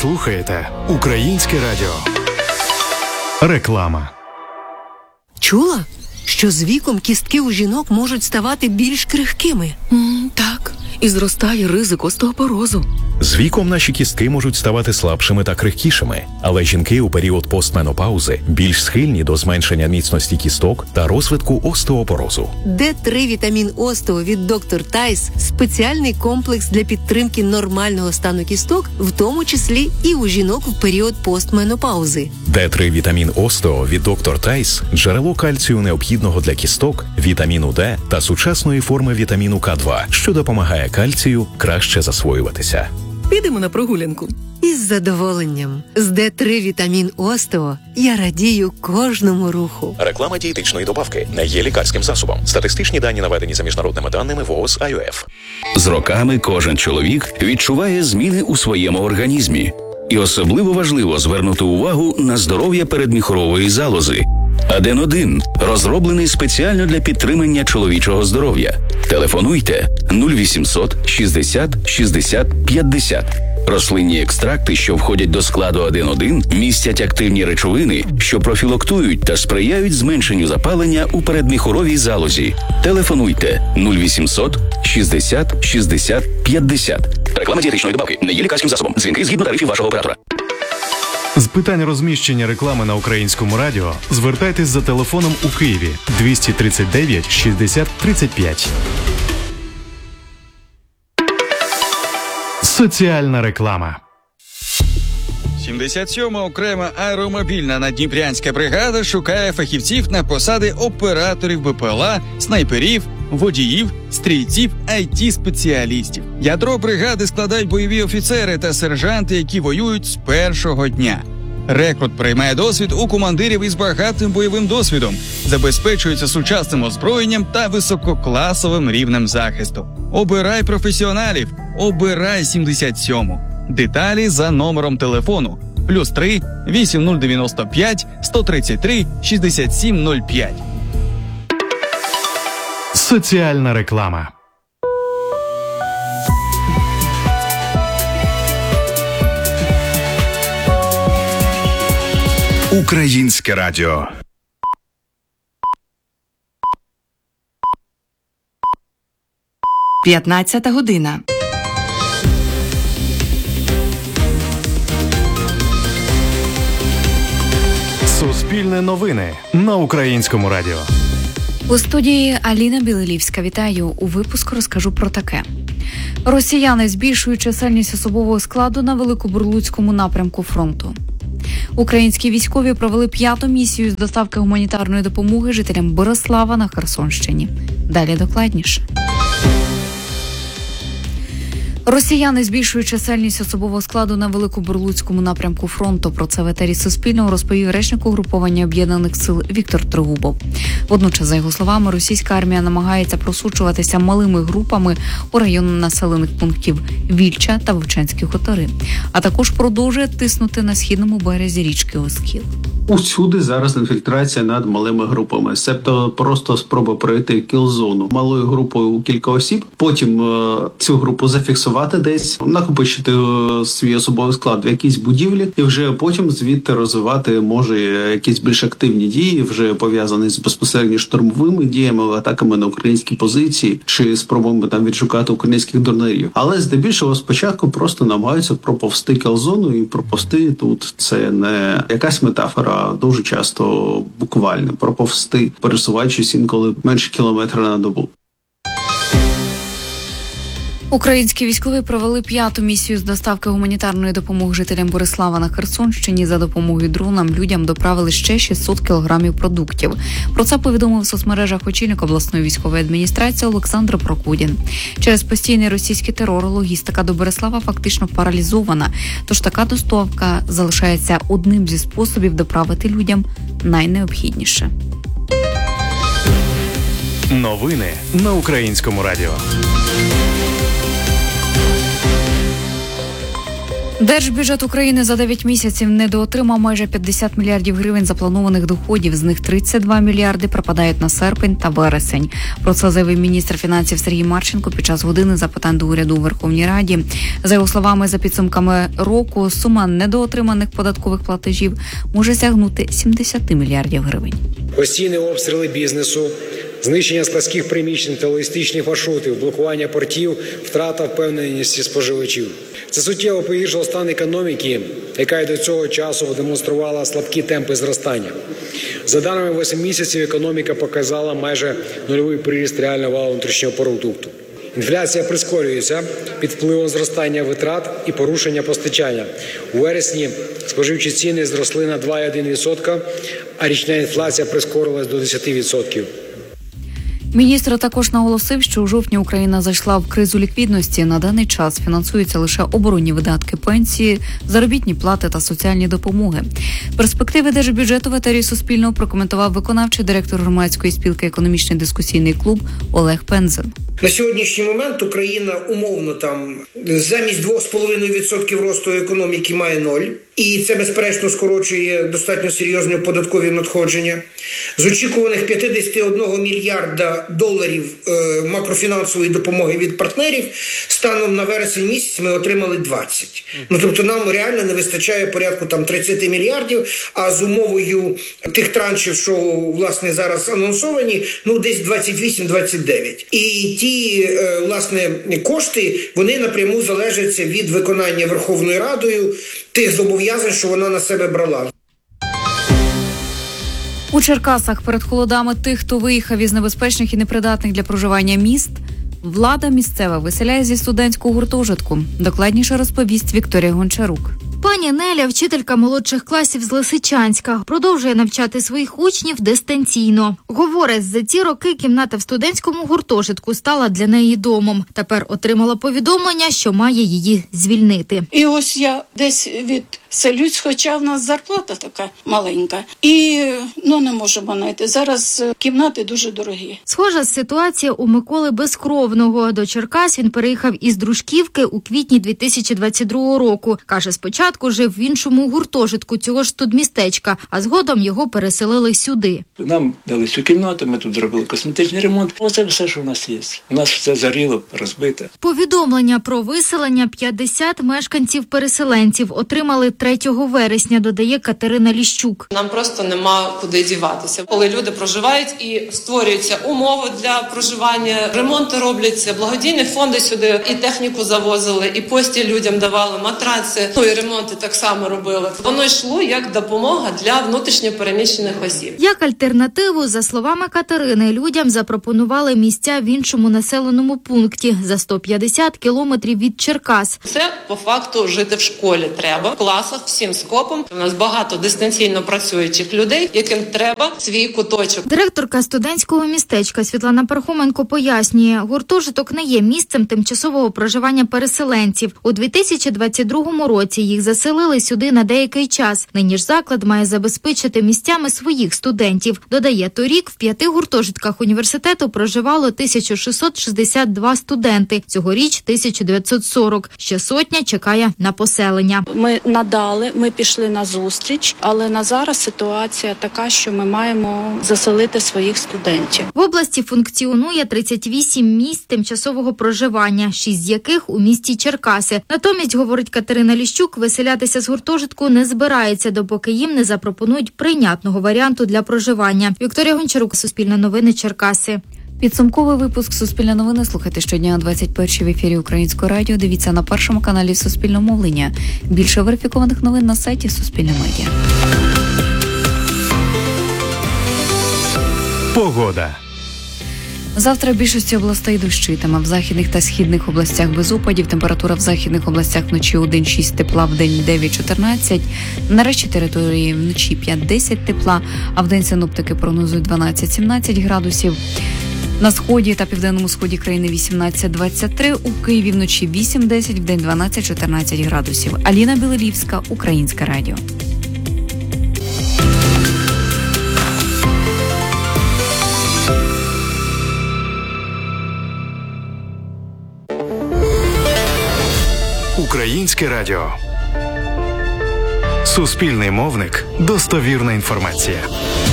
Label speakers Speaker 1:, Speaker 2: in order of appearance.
Speaker 1: слухаєте Українське радіо. Реклама.
Speaker 2: Чула, що з віком кістки у жінок можуть ставати більш крихкими?
Speaker 3: Так, і зростає ризик остеопорозу.
Speaker 4: З віком наші кістки можуть ставати слабшими та крихкішими, але жінки у період постменопаузи більш схильні до зменшення міцності кісток та розвитку остеопорозу.
Speaker 2: Д3 вітамін Остео від Dr. Тайс – спеціальний комплекс для підтримки нормального стану кісток, в тому числі і у жінок в період постменопаузи.
Speaker 4: Д3 вітамін Остео від Dr. Тайс – джерело кальцію необхідного для кісток, вітаміну Д та сучасної форми вітаміну К2, що допомагає кальцію краще засвоюватися.
Speaker 3: Підемо на прогулянку.
Speaker 2: Із задоволенням. З Д3 вітамін Остео я радію кожному руху.
Speaker 4: Реклама дієтичної добавки не є лікарським засобом. Статистичні дані наведені за міжнародними даними ВООЗ АЮФ.
Speaker 5: З роками кожен чоловік відчуває зміни у своєму організмі. І особливо важливо звернути увагу на здоров'я передміхорової залози. Аден-1 розроблений спеціально для підтримання чоловічого здоров'я. Телефонуйте 0800 60 60 50. Рослинні екстракти, що входять до складу Аден-1, містять активні речовини, що профілактують та сприяють зменшенню запалення у передміхоровій залозі. Телефонуйте 0800 60 60 50. Реклама дієтичної добавки не є лікарським засобом. Дзвінки згідно тарифів вашого оператора.
Speaker 1: З питань розміщення реклами на Українському радіо звертайтесь за телефоном у Києві 239 60 35. Соціальна реклама.
Speaker 6: 77-ма окрема аеромобільна наддніпрянська бригада шукає фахівців на посади операторів БПЛА, снайперів, водіїв, стрільців, IT-спеціалістів. Ядро бригади складають бойові офіцери та сержанти, які воюють з першого дня. Рекрут приймає досвід у командирів із багатим бойовим досвідом, забезпечується сучасним озброєнням та висококласовим рівнем захисту. Обирай професіоналів, обирай 77-му. Деталі за номером телефону +3 8095 133 6705.
Speaker 1: Соціальна реклама.
Speaker 7: Українське радіо.
Speaker 3: П'ятнадцята година.
Speaker 1: Суспільне новини на Українському радіо.
Speaker 8: У студії Аліна Білилівська. Вітаю. У випуску розкажу про таке. Росіяни збільшують чисельність особового складу на Великобурлуцькому напрямку фронту. Українські військові провели 5-ту місію з доставки гуманітарної допомоги жителям Борислава на Херсонщині. Далі докладніше. Росіяни збільшують чисельність особового складу на Великобурлуцькому напрямку фронту. Про це в етері Суспільного розповів речник угруповання Об'єднаних сил Віктор Трегубов. Водночас, за його словами, російська армія намагається просучуватися малими групами у районі населених пунктів Вільча та Вовчанські хутори, а також продовжує тиснути на східному березі річки Оскіл.
Speaker 9: Усюди зараз інфільтрація над малими групами, себто просто спроба пройти кіл-зону малою групою у кілька осіб, потім цю групу зафіксувати десь, накопичити свій особовий склад в якійсь будівлі і вже потім звідти розвивати може якісь більш активні дії, вже пов'язані з безпосередньо штурмовими діями, атаками на українські позиції чи спробами там відшукати українських дронерів. Але здебільшого спочатку просто намагаються проповсти кіл-зону, і проповсти тут це не якась метафора, а дуже часто буквально проповсти, пересуваючись інколи менше кілометра на добу.
Speaker 8: Українські військові провели 5-ту місію з доставки гуманітарної допомоги жителям Борислава на Херсонщині. За допомогою дронам людям доправили ще 600 кілограмів продуктів. Про це повідомив в соцмережах очільник обласної військової адміністрації Олександр Прокудін. Через постійний російський терор логістика до Борислава фактично паралізована, тож така доставка залишається одним зі способів доправити людям найнеобхідніше.
Speaker 1: Новини на Українському радіо.
Speaker 8: Держбюджет України за 9 місяців недоотримав майже 50 мільярдів гривень запланованих доходів. З них 32 мільярди припадають на серпень та вересень. Про це заявив міністр фінансів Сергій Марченко під час години запитань до уряду у Верховній Раді. За його словами, за підсумками року сума недоотриманих податкових платежів може сягнути 70 мільярдів гривень.
Speaker 10: Постійні обстріли бізнесу, знищення складських приміщень та логістичних маршрутів, блокування портів, втрата впевненості споживачів. Це суттєво погіршило стан економіки, яка й до цього часу демонструвала слабкі темпи зростання. За даними 8 місяців, економіка показала майже нульовий приріст реального валового внутрішнього продукту. Інфляція прискорюється під впливом зростання витрат і порушення постачання. У вересні споживчі ціни зросли на 2,1%, а річна інфляція прискорилась до 10%.
Speaker 8: Міністр також наголосив, що у жовтні Україна зайшла в кризу ліквідності. На даний час фінансуються лише оборонні видатки, пенсії, заробітні плати та соціальні допомоги. Перспективи держбюджету в етері Суспільного прокоментував виконавчий директор громадської спілки «Економічний дискусійний клуб» Олег Пензен.
Speaker 11: На сьогоднішній момент Україна умовно замість 2,5% росту економіки має 0. І це, безперечно, скорочує достатньо серйозні податкові надходження. З очікуваних 51 мільярда доларів макрофінансової допомоги від партнерів станом на вересень місяць ми отримали 20. Тобто нам реально не вистачає порядку 30 мільярдів, а з умовою тих траншів, що, власне, зараз анонсовані, десь 28-29. І ті, власне, кошти, вони напряму залежать від виконання Верховною Радою тих зобов'язань, що вона на себе брала.
Speaker 8: У Черкасах перед холодами тих, хто виїхав із небезпечних і непридатних для проживання міст, влада місцева виселяє зі студентського гуртожитку. Докладніше розповість Вікторія Гончарук.
Speaker 12: Пані Неля, вчителька молодших класів з Лисичанська, продовжує навчати своїх учнів дистанційно. Говорить, за ці роки кімната в студентському гуртожитку стала для неї домом. Тепер отримала повідомлення, що має її звільнити.
Speaker 13: І ось я десь відселюсь, хоча в нас зарплата така маленька. І не можемо знайти. Зараз кімнати дуже дорогі.
Speaker 12: Схожа ситуація у Миколи Безкровного. До Черкас він переїхав із Дружківки у квітні 2022 року. Каже, спочатку жив в іншому гуртожитку цього ж студмістечка, а згодом його переселили сюди.
Speaker 14: Нам дали цю кімнату, ми тут зробили косметичний ремонт. Оце все, що у нас є. У нас все заріло, розбите.
Speaker 12: Повідомлення про виселення 50 мешканців-переселенців отримали 3 вересня, додає Катерина Ліщук.
Speaker 15: Нам просто нема куди діватися. Коли люди проживають і створюються умови для проживання, ремонти робляться, благодійні фонди сюди і техніку завозили, і постіль людям давали, матраци, і ремонти так само робили. Воно йшло як допомога для внутрішньопереміщених осіб.
Speaker 12: Як альтернативу, за словами Катерини, людям запропонували місця в іншому населеному пункті за 150 кілометрів від Черкас.
Speaker 15: Це по факту жити в школі треба, в класах, всім скопом. У нас багато дистанційно працюючих людей, яким треба свій куточок.
Speaker 12: Директорка студентського містечка Світлана Пархоменко пояснює, гуртожиток не є місцем тимчасового проживання переселенців. У 2022 році їх заселили сюди на деякий час. Нині ж заклад має забезпечити місцями своїх студентів. Додає, торік в 5 гуртожитках університету проживало 1662 студенти. Цьогоріч 1940. Ще сотня чекає на поселення.
Speaker 13: Ми пішли на зустріч, але на зараз ситуація така, що ми маємо заселити своїх студентів.
Speaker 12: В області функціонує 38 місць тимчасового проживання, 6 з яких у місті Черкаси. Натомість, говорить Катерина Ліщук, виселятися з гуртожитку не збирається, допоки їм не запропонують прийнятного варіанту для проживання. Вікторія Гончарук, Суспільне новини, Черкаси.
Speaker 8: Підсумковий випуск «Суспільне новини» слухайте щодня о 21-й в ефірі Українського радіо. Дивіться на першому каналі Суспільного мовлення. Більше верифікованих новин на сайті Суспільне медіа.
Speaker 1: Погода.
Speaker 8: Завтра в більшості областей дощитиме. В західних та східних областях без опадів. Температура в західних областях вночі 1-6 тепла, в день 9-14. На решті території вночі 5-10 тепла, а в день синоптики прогнозують 12-17 градусів. На сході та південному сході країни 18-23, у Києві вночі 8-10, в день 12-14 градусів. Аліна Білелівська, Українське радіо.
Speaker 1: Українське радіо. Суспільний мовник. Достовірна інформація.